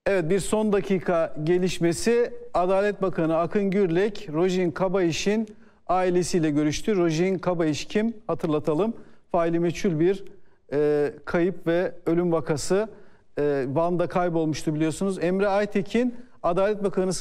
Evet, bir son dakika gelişmesi. Adalet Bakanı Akın Gürlek, Rojin Kabayiş'in ailesiyle görüştü. Rojin Kabayiş kim? Hatırlatalım. Faili meçhul bir kayıp ve ölüm vakası. Van'da kaybolmuştu biliyorsunuz. Emre Aytekin, Adalet Bakanı